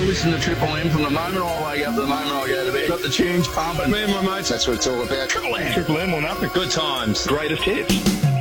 listen to Triple M from the moment I wake up to the moment I go to bed. Got the tunes pumping. Me and my mates, that's what it's all about. Triple M. Triple M or nothing. Good times. Greatest hits.